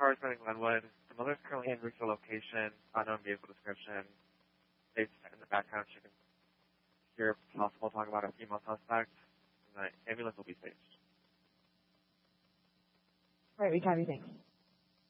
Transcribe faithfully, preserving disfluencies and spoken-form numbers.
car is in Glenwood. The mother is currently in Roosevelt location, unknown vehicle description. They've in the background check and hear possible talk about a female suspect. And the ambulance will be staged. All right, we copy. Thanks.